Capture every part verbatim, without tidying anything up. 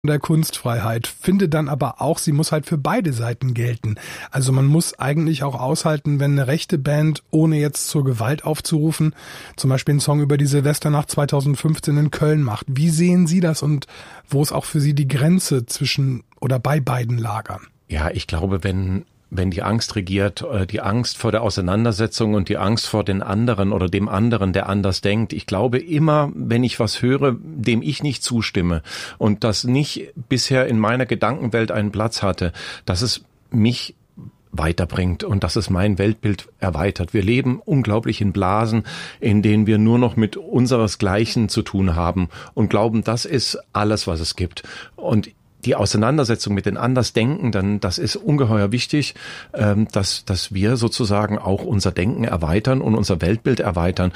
der Kunstfreiheit, finde dann aber auch, sie muss halt für beide Seiten gelten. Also man muss eigentlich auch aushalten, wenn eine rechte Band, ohne jetzt zur Gewalt aufzurufen, zum Beispiel einen Song über die Silvesternacht zweitausendfünfzehn in Köln macht. Wie sehen Sie das und wo ist auch für Sie die Grenze zwischen oder bei beiden Lagern? Ja, ich glaube, wenn wenn die Angst regiert, die Angst vor der Auseinandersetzung und die Angst vor den anderen oder dem anderen, der anders denkt. Ich glaube immer, wenn ich was höre, dem ich nicht zustimme und das nicht bisher in meiner Gedankenwelt einen Platz hatte, dass es mich weiterbringt und dass es mein Weltbild erweitert. Wir leben unglaublich in Blasen, in denen wir nur noch mit unseresgleichen zu tun haben und glauben, das ist alles, was es gibt. Und die Auseinandersetzung mit den Andersdenkenden, das ist ungeheuer wichtig, dass dass wir sozusagen auch unser Denken erweitern und unser Weltbild erweitern.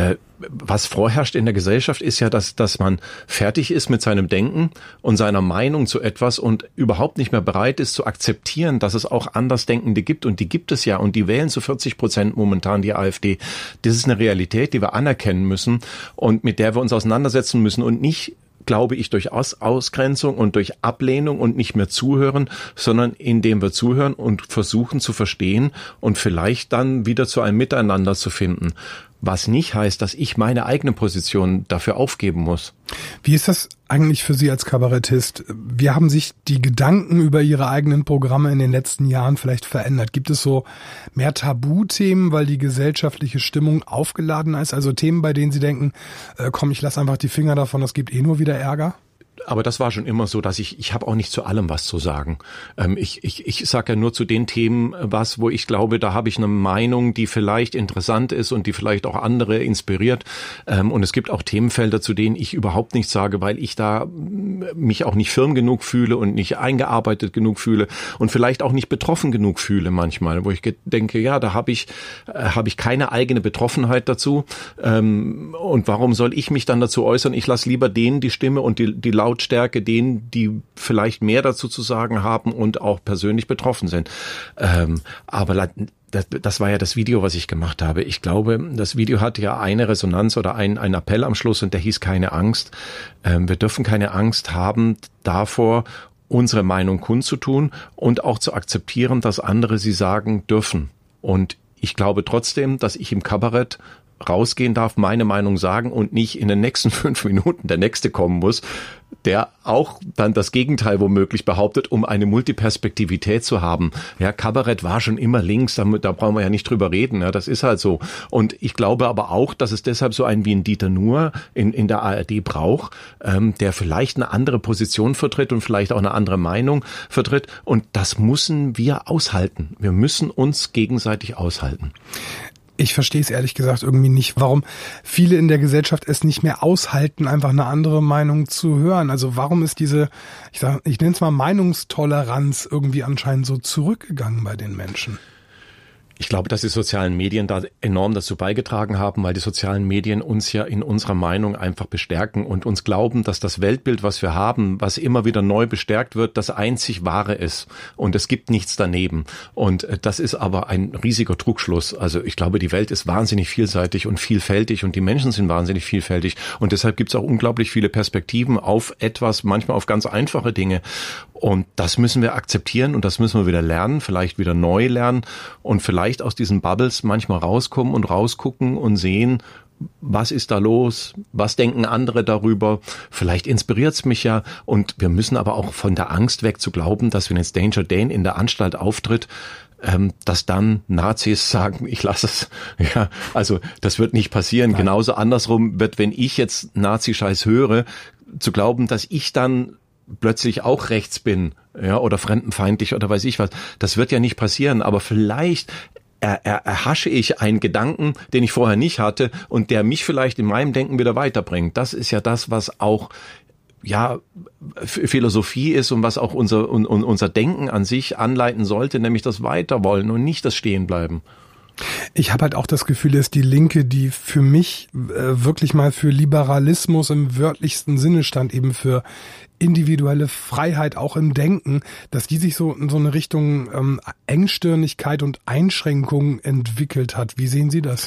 Was vorherrscht in der Gesellschaft ist ja, dass dass man fertig ist mit seinem Denken und seiner Meinung zu etwas und überhaupt nicht mehr bereit ist zu akzeptieren, dass es auch Andersdenkende gibt. Und die gibt es ja und die wählen zu vierzig Prozent momentan die AfD. Das ist eine Realität, die wir anerkennen müssen und mit der wir uns auseinandersetzen müssen und nicht, glaube ich, durch Aus- Ausgrenzung und durch Ablehnung und nicht mehr zuhören, sondern indem wir zuhören und versuchen zu verstehen und vielleicht dann wieder zu einem Miteinander zu finden. Was nicht heißt, dass ich meine eigene Position dafür aufgeben muss. Wie ist das eigentlich für Sie als Kabarettist? Wie haben sich die Gedanken über Ihre eigenen Programme in den letzten Jahren vielleicht verändert? Gibt es so mehr Tabuthemen, weil die gesellschaftliche Stimmung aufgeladen ist? Also Themen, bei denen Sie denken, äh, komm, ich lasse einfach die Finger davon, das gibt eh nur wieder Ärger? Aber das war schon immer so, dass ich, ich habe auch nicht zu allem was zu sagen. Ähm, ich ich, ich sage ja nur zu den Themen was, wo ich glaube, da habe ich eine Meinung, die vielleicht interessant ist und die vielleicht auch andere inspiriert. Ähm, und es gibt auch Themenfelder, zu denen ich überhaupt nichts sage, weil ich da mich auch nicht firm genug fühle und nicht eingearbeitet genug fühle und vielleicht auch nicht betroffen genug fühle manchmal, wo ich denke, ja, da habe ich äh, habe ich keine eigene Betroffenheit dazu. Ähm, und warum soll ich mich dann dazu äußern? Ich lasse lieber denen die Stimme und die die Lautstärke denen, die vielleicht mehr dazu zu sagen haben und auch persönlich betroffen sind. Ähm, aber das, das war ja das Video, was ich gemacht habe. Ich glaube, das Video hatte ja eine Resonanz oder ein, ein Appell am Schluss und der hieß keine Angst. Ähm, wir dürfen keine Angst haben davor, unsere Meinung kundzutun und auch zu akzeptieren, dass andere sie sagen dürfen. Und ich glaube trotzdem, dass ich im Kabarett rausgehen darf, meine Meinung sagen und nicht in den nächsten fünf Minuten der Nächste kommen muss, der auch dann das Gegenteil womöglich behauptet, um eine Multiperspektivität zu haben. Ja, Kabarett war schon immer links, da, da brauchen wir ja nicht drüber reden, ja, das ist halt so. Und ich glaube aber auch, dass es deshalb so einen wie ein Dieter Nuhr in, in der A R D braucht, ähm, der vielleicht eine andere Position vertritt und vielleicht auch eine andere Meinung vertritt. Und das müssen wir aushalten. Wir müssen uns gegenseitig aushalten. Ich verstehe es ehrlich gesagt irgendwie nicht, warum viele in der Gesellschaft es nicht mehr aushalten, einfach eine andere Meinung zu hören. Also warum ist diese, ich sag, ich nenne es mal Meinungstoleranz irgendwie anscheinend so zurückgegangen bei den Menschen? Ich glaube, dass die sozialen Medien da enorm dazu beigetragen haben, weil die sozialen Medien uns ja in unserer Meinung einfach bestärken und uns glauben, dass das Weltbild, was wir haben, was immer wieder neu bestärkt wird, das einzig wahre ist. Und es gibt nichts daneben. Und das ist aber ein riesiger Trugschluss. Also ich glaube, die Welt ist wahnsinnig vielseitig und vielfältig und die Menschen sind wahnsinnig vielfältig. Und deshalb gibt es auch unglaublich viele Perspektiven auf etwas, manchmal auf ganz einfache Dinge. Und das müssen wir akzeptieren und das müssen wir wieder lernen, vielleicht wieder neu lernen und vielleicht aus diesen Bubbles manchmal rauskommen und rausgucken und sehen, was ist da los, was denken andere darüber, vielleicht inspiriert's mich ja und wir müssen aber auch von der Angst weg zu glauben, dass wenn jetzt Danger Dane in der Anstalt auftritt, ähm, dass dann Nazis sagen, ich lasse es. Ja, also das wird nicht passieren. Nein. Genauso andersrum wird, wenn ich jetzt Nazi-Scheiß höre, zu glauben, dass ich dann plötzlich auch rechts bin, ja, oder fremdenfeindlich oder weiß ich was. Das wird ja nicht passieren, aber vielleicht er, er, erhasche ich einen Gedanken, den ich vorher nicht hatte und der mich vielleicht in meinem Denken wieder weiterbringt. Das ist ja das, was auch ja Philosophie ist und was auch unser un, unser Denken an sich anleiten sollte, nämlich das Weiterwollen und nicht das Stehenbleiben. Ich habe halt auch das Gefühl, dass die Linke, die für mich äh, wirklich mal für Liberalismus im wörtlichsten Sinne stand, eben für individuelle Freiheit auch im Denken, dass die sich so in so eine Richtung ähm, Engstirnigkeit und Einschränkung entwickelt hat. Wie sehen Sie das?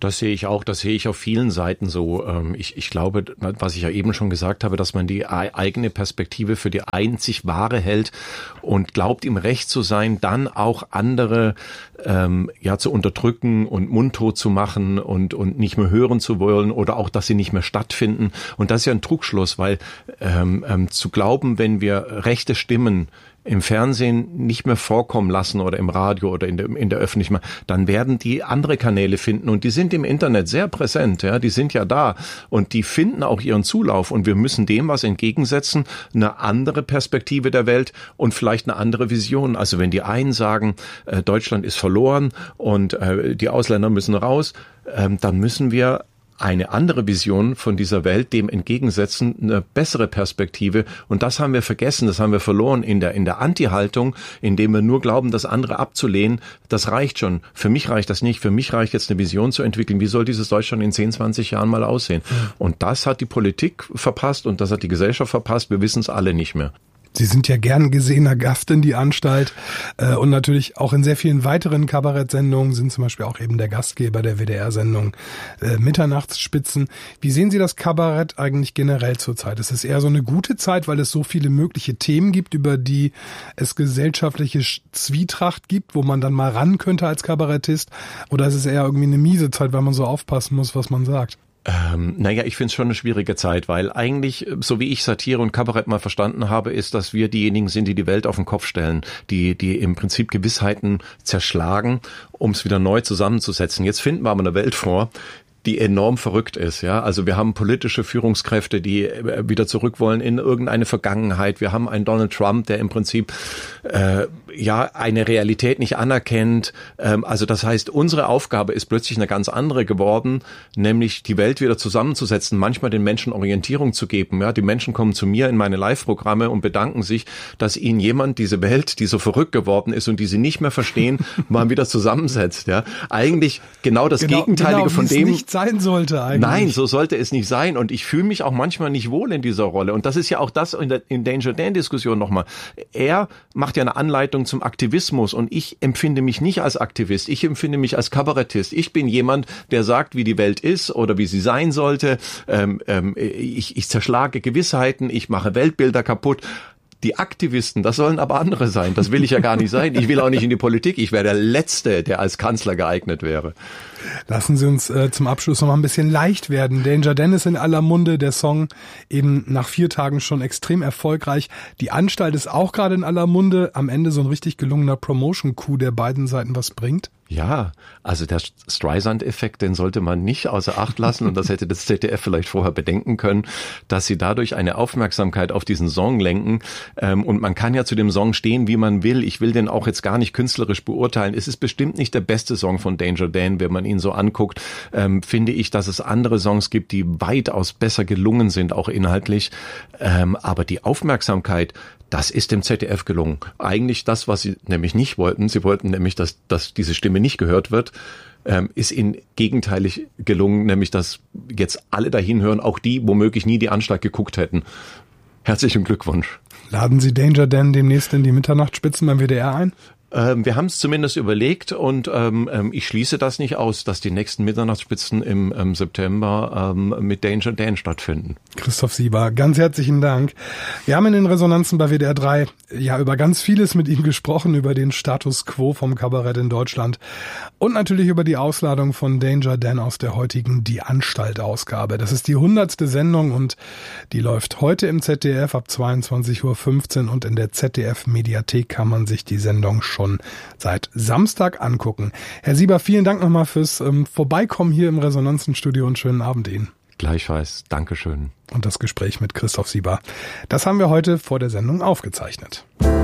Das sehe ich auch, das sehe ich auf vielen Seiten so. Ich, ich glaube, was ich ja eben schon gesagt habe, dass man die eigene Perspektive für die einzig wahre hält und glaubt, im Recht zu sein, dann auch andere ähm, ja zu unterdrücken und mundtot zu machen und, und nicht mehr hören zu wollen oder auch, dass sie nicht mehr stattfinden. Und das ist ja ein Trugschluss, weil ähm, ähm, zu glauben, wenn wir rechte Stimmen im Fernsehen nicht mehr vorkommen lassen oder im Radio oder in der, in der Öffentlichkeit, dann werden die andere Kanäle finden und die sind im Internet sehr präsent, ja, die sind ja da und die finden auch ihren Zulauf und wir müssen dem was entgegensetzen, eine andere Perspektive der Welt und vielleicht eine andere Vision. Also wenn die einen sagen, äh, Deutschland ist verloren und äh, die Ausländer müssen raus, äh, dann müssen wir eine andere Vision von dieser Welt dem entgegensetzen, eine bessere Perspektive. Und das haben wir vergessen, das haben wir verloren in der, in der Anti-Haltung, indem wir nur glauben, das andere abzulehnen. Das reicht schon. Für mich reicht das nicht. Für mich reicht jetzt eine Vision zu entwickeln. Wie soll dieses Deutschland in zehn, zwanzig Jahren mal aussehen? Und das hat die Politik verpasst und das hat die Gesellschaft verpasst. Wir wissen es alle nicht mehr. Sie sind ja gern gesehener Gast in die Anstalt äh, und natürlich auch in sehr vielen weiteren Kabarettsendungen, sind zum Beispiel auch eben der Gastgeber der W D R-Sendung äh, Mitternachtsspitzen. Wie sehen Sie das Kabarett eigentlich generell zurzeit? Ist es eher so eine gute Zeit, weil es so viele mögliche Themen gibt, über die es gesellschaftliche Zwietracht gibt, wo man dann mal ran könnte als Kabarettist? Oder ist es eher irgendwie eine miese Zeit, weil man so aufpassen muss, was man sagt? Ähm, naja, ich finde es schon eine schwierige Zeit, weil eigentlich, so wie ich Satire und Kabarett mal verstanden habe, ist, dass wir diejenigen sind, die die Welt auf den Kopf stellen, die die im Prinzip Gewissheiten zerschlagen, um es wieder neu zusammenzusetzen. Jetzt finden wir aber eine Welt vor, die enorm verrückt ist, ja. Also wir haben politische Führungskräfte, die wieder zurück wollen in irgendeine Vergangenheit. Wir haben einen Donald Trump, der im Prinzip äh, ja eine Realität nicht anerkennt. Ähm, also das heißt, unsere Aufgabe ist plötzlich eine ganz andere geworden, nämlich die Welt wieder zusammenzusetzen, manchmal den Menschen Orientierung zu geben. Ja, die Menschen kommen zu mir in meine Live-Programme und bedanken sich, dass ihnen jemand diese Welt, die so verrückt geworden ist und die sie nicht mehr verstehen, mal wieder zusammensetzt. Ja, eigentlich genau das genau, Gegenteilige genau, von dem sein sollte eigentlich. Nein, so sollte es nicht sein und ich fühle mich auch manchmal nicht wohl in dieser Rolle und das ist ja auch das in der in Danger Dan-Diskussion nochmal. Er macht ja eine Anleitung zum Aktivismus und ich empfinde mich nicht als Aktivist, ich empfinde mich als Kabarettist. Ich bin jemand, der sagt, wie die Welt ist oder wie sie sein sollte. Ähm, ähm, ich, ich zerschlage Gewissheiten, ich mache Weltbilder kaputt. Die Aktivisten, das sollen aber andere sein. Das will ich ja gar nicht sein. Ich will auch nicht in die Politik. Ich wäre der Letzte, der als Kanzler geeignet wäre. Lassen Sie uns äh, zum Abschluss noch mal ein bisschen leicht werden. Danger Dan ist in aller Munde, der Song eben nach vier Tagen schon extrem erfolgreich. Die Anstalt ist auch gerade in aller Munde. Am Ende so ein richtig gelungener Promotion-Coup, der beiden Seiten was bringt. Ja, also der Streisand-Effekt, den sollte man nicht außer Acht lassen und das hätte das Z D F vielleicht vorher bedenken können, dass sie dadurch eine Aufmerksamkeit auf diesen Song lenken und man kann ja zu dem Song stehen, wie man will. Ich will den auch jetzt gar nicht künstlerisch beurteilen. Es ist bestimmt nicht der beste Song von Danger Dan, wenn man ihn so anguckt. Ähm, finde ich, dass es andere Songs gibt, die weitaus besser gelungen sind, auch inhaltlich. Ähm, aber die Aufmerksamkeit, das ist dem Z D F gelungen. Eigentlich das, was sie nämlich nicht wollten. Sie wollten nämlich, dass, dass diese Stimme nicht gehört wird, ähm, ist ihnen gegenteilig gelungen, nämlich dass jetzt alle dahin hören, auch die womöglich nie die Anstalt geguckt hätten. Herzlichen Glückwunsch. Laden Sie Danger Dan demnächst in die Mitternachtsspitzen beim W D R ein? Ähm, wir haben es zumindest überlegt und ähm, ich schließe das nicht aus, dass die nächsten Mitternachtsspitzen im ähm, September ähm, mit Danger Dan stattfinden. Christoph Sieber, ganz herzlichen Dank. Wir haben in den Resonanzen bei W D R drei ja über ganz vieles mit ihm gesprochen, über den Status quo vom Kabarett in Deutschland und natürlich über die Ausladung von Danger Dan aus der heutigen Die Anstalt-Ausgabe. Das ist die hundertste Sendung und die läuft heute im Z D F ab zweiundzwanzig Uhr fünfzehn und in der Z D F-Mediathek kann man sich die Sendung schon seit Samstag angucken. Herr Sieber, vielen Dank nochmal fürs ähm, Vorbeikommen hier im Resonanzenstudio und schönen Abend Ihnen. Gleichfalls, Dankeschön. Und das Gespräch mit Christoph Sieber, das haben wir heute vor der Sendung aufgezeichnet.